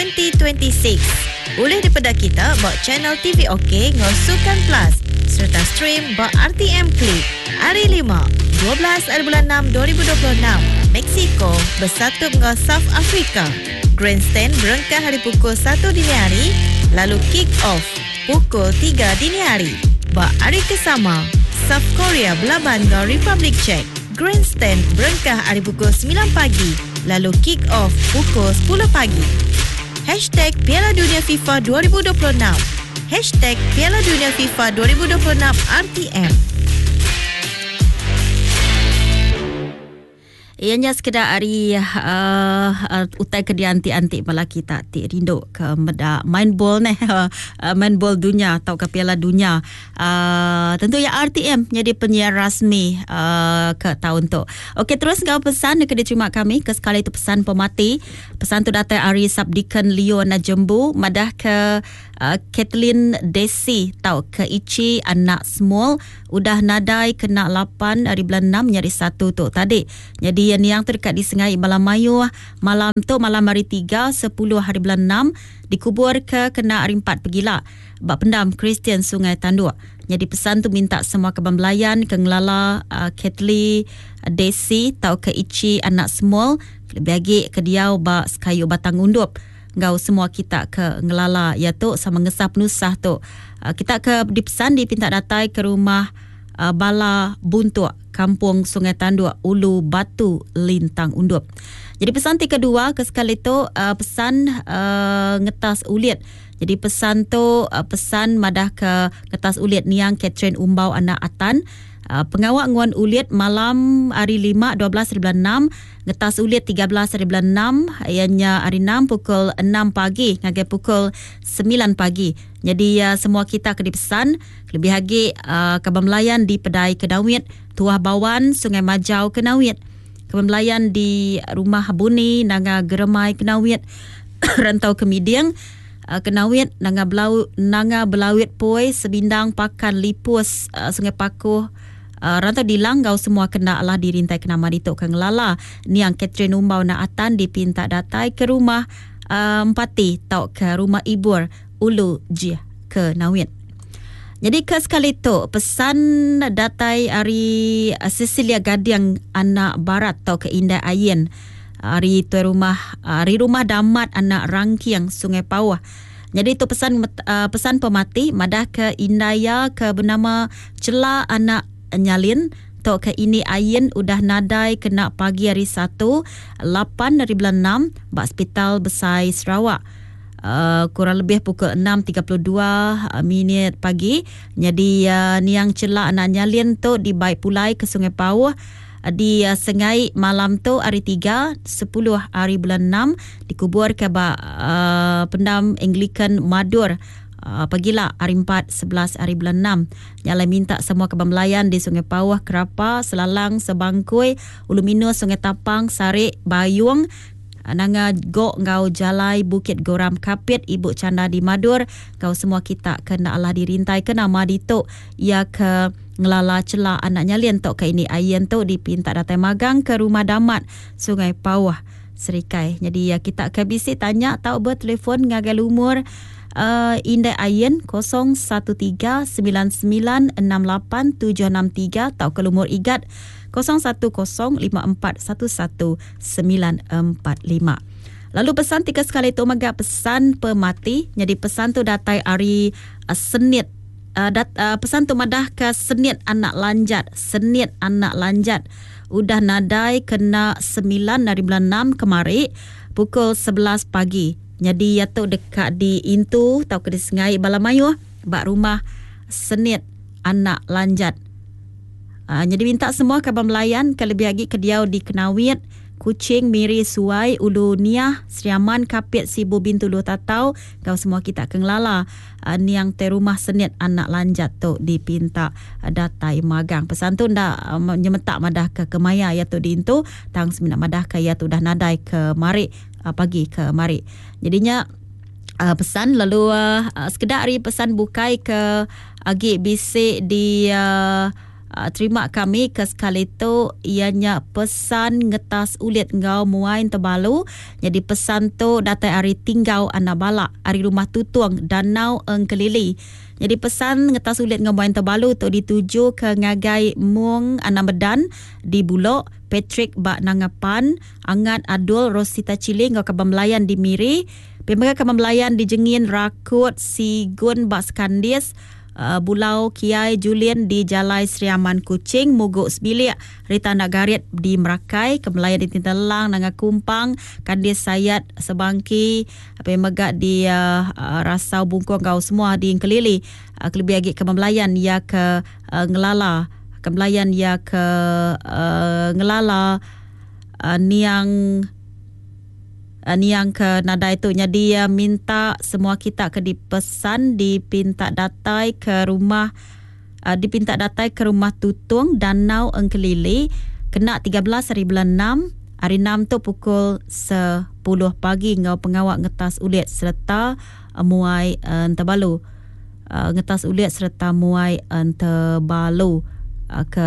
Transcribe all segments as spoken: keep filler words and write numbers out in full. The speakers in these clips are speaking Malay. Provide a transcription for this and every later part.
dua ribu dua puluh enam. Boleh daripada kita buat channel T V OK ngau Sukan Plus serta stream buat R T M Klik. Hari lima, dua belas hari bulan enam dua ribu dua puluh enam, Mexico bersatu dengan South Africa. Grandstand berengkah hari pukul satu dini hari, lalu kick off pukul tiga dini hari. Buat hari kesama, South Korea berlaban dengan Republic Czech. Grandstand berengkah hari pukul sembilan pagi, lalu kick off pukul sepuluh pagi. Hashtag Piala Dunia FIFA dua ribu dua puluh enam. Hashtag Piala Dunia FIFA dua ribu dua puluh enam R T M. Ianya sekedar hari uh, uh, utai ke dia antik-antik malah kita tik rindu ke meda main bol ni uh, main bol dunia atau ke Piala Dunia. Uh, tentu ya R T M jadi penyiar rasmi uh, ke tahun tu. Okey, terus kau pesan ke diterima kami ke sekali itu pesan pemati. Pesan tu datang Ari Sabdikan Leo na Jembu madah ke uh, Kathleen Desi tau ke Ichi anak small udah nadai kena lapan hari bulan enam nyari satu tu tadi. Jadi yang yang terdekat di Sengai Balamayu malam tu malam hari tiga sepuluh hari bulan enam dikubur ke kena hari empat pergilah bak pendam Kristian Sungai Tanduk. Jadi pesan tu minta semua kebambelayan ke ngelala uh, Kathleen Desi tau ke Ichi anak small lebih lagi ke dia bak Sekayu Batang Undup. Ngau semua kita ke ngelala ya tu sama ngesah penusah tu. Uh, kita ke dipesan dipinta datai ke rumah uh, Bala Buntuk Kampung Sungai Tanduk Ulu Batu Lintang Undup. Jadi pesan ti kedua ke sekali tu uh, pesan uh, ngetas ulit. Jadi pesan tu uh, pesan madah ke ngetas ulit niang Catherine Umbau anak Atan. Uh, pengawak nguan ulit malam hari lima dua belas hari bulan enam, ngetas ulit tiga belas hari bulan enam, ianya hari enam pukul enam pagi ngagai pukul sembilan pagi. Jadi uh, semua kita ke dipesan lebih lagi uh, kebambelayan di Pedai Kedawit, Tuah Bawan Sungai Majau Kenawit, kebambelayan di Rumah Buni Nanga Geremai Kenawit, Rantau Kemidiang Uh, Kenawit, Nanga Belau, Nanga Belawit Poi, Sebindang Pakan Lipus, uh, Sungai Pakuh, uh, Rantau Dilang, gau semua kena lah dirintai kena marituk ke ngelala. Niang Catherine Umbau na Atan dipinta datai ke rumah uh, Empati tau ke rumah Ibur Ulu Jih ke Nawit. Jadi ke sekali tu pesan datai hari uh, Cecilia Gadiang anak Barat tau ke Indah Ayen. Hari tu rumah hari rumah Damat anak Rangkiang Sungai Pawah. Jadi itu pesan uh, pesan pemati madah ke Indaya ke bernama Cela anak Nyalin tok ke ini Ayin udah nadai kena pagi hari satu lapan hari bulan enam bak Hospital Besai Sarawak. Uh, kurang lebih pukul enam tiga puluh dua minit pagi. Jadi uh, niang Cela anak Nyalin tu di Baik Pulai ke Sungai Pawah. Di uh, Sengai malam tu hari tiga sepuluh hari bulan enam dikubur ke uh, pendam Anglican Madur uh, pagilah hari empat sebelas hari bulan enam. Nyala minta semua kebambelayan di Sungai Pawah, Kerapa, Selalang, Sebangkui, Ulu Minus, Sungai Tapang, Sarik, Bayung, Nanga Gok, Ngau Jalai, Bukit Goram Kapit, Ibu Canda di Madur. Kau semua kita kena Allah dirintai ke nama dituk ia ke ngelala Cela anak Nyalin tok ke ini Ayen tu dipinta datang magang ke rumah Damat Sungai Pawah Serikai. Jadi ya kita ke bisi tanya tahu bertelefon ngagal umur uh, Indah Ayen kosong satu tiga sembilan sembilan enam lapan tujuh enam tiga tahu ke umur Igat kosong satu kosong lima empat satu satu sembilan empat lima. Lalu pesan tiga sekali tu maga pesan pemati. Jadi pesan tu datai hari uh, Senit. Uh, dat, uh, pesan tu madah ke Senit anak Lanjat. Senit anak Lanjat udah nadai kena sembilan dari bulan enam kemari pukul sebelas pagi. Jadi ya tu dekat di Intu tau ke di Sengai Balamayu bak rumah Senit anak Lanjat. Uh, jadi minta semua kabar melayan ke lebih lagi ke dia di Kenawit, Kuching, Miri, Suai, Ulu Niah, Seriaman, Kapit, Sibu, Bintu, Lu Tatau. Kau semua kita kenglala uh, ni yang te rumah Senit anak Lanjat tu dipinta uh, datai magang. Pesan tu ndak uh, nyemetak madah ke Kemaya ya tu di Intu, tang semina madah ke ya tu dah nadai ke Mari uh, pagi ke Mari. Jadinya uh, pesan lalu uh, uh, sekedar hari pesan bukai ke agi bisik di uh, Uh, terima kami ke sekali tu ianya pesan ngetas ulit ngau muain terbalu. Jadi pesan tu datai ari tinggal anak balak ari rumah tutuang danau engkelili. Jadi pesan ngetas ulit ngau muain terbalu tu dituju ke ngagai mung anak medan di Bulok, Patrick Bak Nangapan, Angat Adul Rosita Cili ngau Kabamlayan di Miri, Pembaga Kabamlayan di Jengin Rakut Sigun Bak Skandis, Uh, Bulau Kiai Julian di Jalai Seriaman Kuching, Muguk Sebilik, Rita Nagarit di Merakai, Kemelayan di Tintelang, Nanga Kumpang, Kandis Sayat Sebangki, apa yang megak di uh, uh, Rasau Bungkong kau semua di Kelili, uh, kelebih lagi Kemelayan ya ke uh, Ngelala, Kemelayan ya ke uh, Ngelala, uh, Niang Uh, ni yang ke nada itu. Jadi uh, minta semua kita ke dipesan dipinta datai ke rumah uh, dipinta datai ke rumah tutung Danau Engkelili kena tiga belas hari bulan enam. Hari enam tu pukul sepuluh pagi ngau pengawak ngetas ulit serta uh, muai uh, terbalu. Uh, ngetas ulit serta muai uh, terbalu uh, ke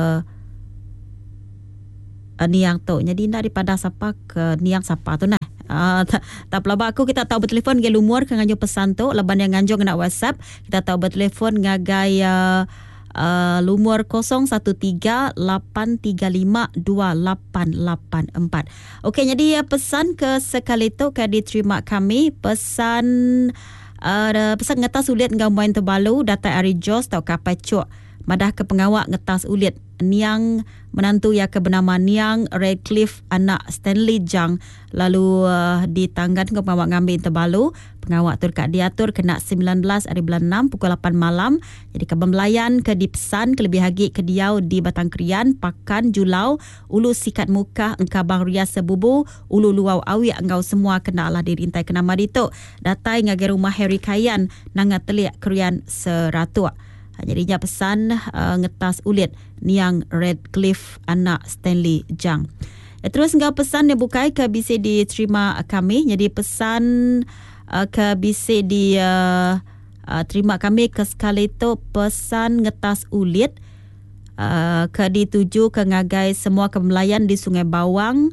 Uh, niang tu. Jadi daripada siapa ke niang siapa tu nah. Uh, tak, tak pelabak aku kita tahu bertelefon ke lumur ke nganjung pesan tu leban yang nganjung nak WhatsApp kita tahu bertelefon ngagai uh, uh, lumur kosong satu tiga lapan tiga lima dua lapan lapan empat. Okey, jadi uh, pesan ke sekali tu ke diterima kami pesan uh, pesan ngetas ulit ngau main terbalu datai ari Jos tau kapai cuk madah ke pengawak ngetas ulit niang menantu ya ke bernama Niang Redcliffe anak Stanley Jang lalu uh, ditanggan ke pengawak ngambil terbalu pengawak tu dekat diatur kena sembilan belas hari bulan enam pukul lapan malam. Jadi ke Bembelayan ke dipesan kelebih lagi ke Diau di Batang Krian Pakan Julau Ulu Sikat Muka Engkabang Riasa Bubu Ulu Luau Awi engkau semua kena lah dirintai ke nama dituk datai ngagai rumah Harry Kayan nanga telik Krian Seratua. Jadinya pesan uh, ngetas ulit Niang Redcliffe anak Stanley Jang. Ya, terus engkau pesan yang bukai ke B C diterima kami. Jadi pesan uh, ke B C di uh, uh, terima kami ke sekali itu pesan ngetas ulit uh, ke dituju ke ngagai semua Kemelayan di Sungai Bawang,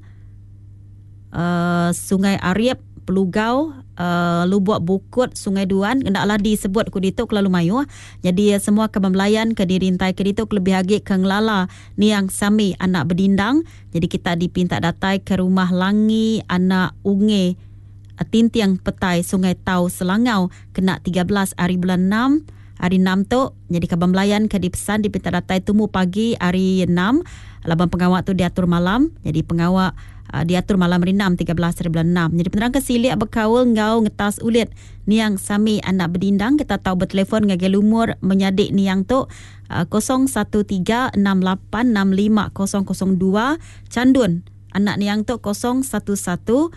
uh, Sungai Ariep, Pelugau, uh, Lubuk Bukut, Sungai Duan, hendaklah disebut ku dituk lalu mayu. Jadi uh, semua Kemelayan ke dirintai ke dituk lebih lagi ke Ngelala Niang Sami anak Bedindang. Jadi kita dipinta datai ke rumah Langi anak Unge uh, Tintiang Petai Sungai Tau Selangau kena tiga belas hari bulan enam. Hari enam tu jadi Kemelayan ke dipesan dipinta datai tumu pagi hari enam. Laban pengawak tu diatur malam. Jadi pengawak Uh, diatur malam hari enam tiga belas hari bulan enam. Jadi penerang kesilik berkawal ngau ngetas ulit Niang Sami anak Bedindang. Kita tahu bertelefon ngagai lumur menyadik Niang tu uh, kosong satu tiga enam lapan enam lima kosong kosong dua. Candun anak Niang tu kosong satu satu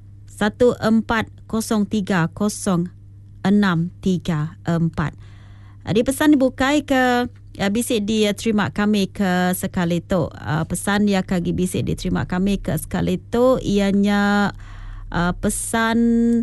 satu empat kosong tiga kosong enam tiga empat. Di pesan dibukai ke Ya, bisik diterima kami ke sekali tu. Uh, pesan ya kagi bisik diterima kami ke sekali tu ianya uh, pesan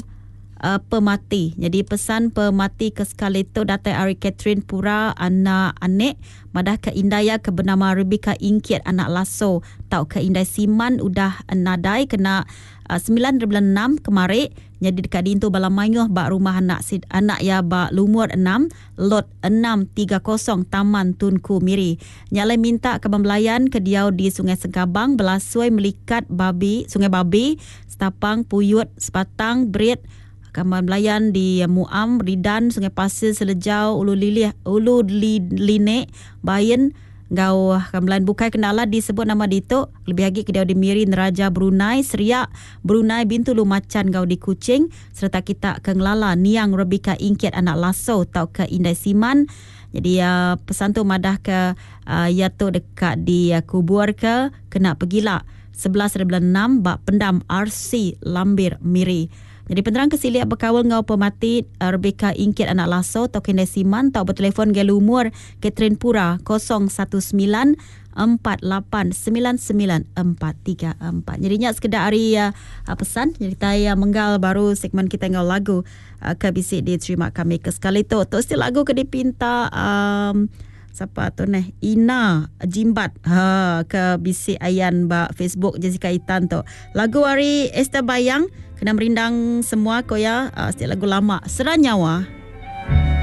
uh, pemati. Jadi pesan pemati ke sekali tu datai Ari Catherine Pura anak anek madah ke Indaya ke bernama Rebecca Ingkiat anak Lasso tau ke Indai Siman udah nadai kena uh, sembilan bulan enam kemarin. Jadi dekat dintu balam mayuh bak rumah anak sid anak ya bak lumur enam lot enam tiga kosong Taman Tunku Miri. Nyalai minta ke Bembelayan ke Diau di Sungai Sengkabang Belasui Melikat Babi Sungai Babi Setapang Puyut Sepatang Berit Bembelayan di Muam Ridan Sungai Pasir Selejau Ulu Lilih Ulu Linek Bayan Gau Kemelayan bukai kendala disebut nama dito lebih lagi ke Diau di Miri Neraja Brunei Seriak Brunei Bintu Lumacan Gau di Kuching serta kita ke Ngelala Niang Rebecca Ingkiat anak Lasso tau ke Indai Siman. Jadi uh, pesan tu madah ke uh, Yato dekat di uh, kubur ke kena pergilah sebelas bulan enam bak pendam R C Lambir Miri. Jadi penerang kesilik berkawal ngau pemati uh, Rebecca Ingkiat anak Lasso tau Kendai Siman tau bertelefon ke lumur Catherine Pura kosong satu sembilan empat lapan sembilan sembilan empat tiga empat. Jadinya sekedar hari uh, pesan. Jadi kita uh, menggal baru segmen kita ngau lagu uh, ke bisik diterima kami ke sekali tu. Tu still lagu ke dipinta um, siapa tu neh Ina Jimbat ha ke Bisik Ayan ba Facebook Jessica Itan tu. Lagu hari Esther Bayang kena merindang semua ko ya, uh, setiap lagu lama Seranyawa.